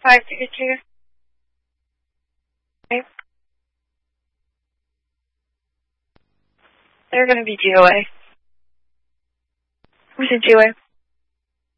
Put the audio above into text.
532. Okay. They're going to be GOA. We said GOA.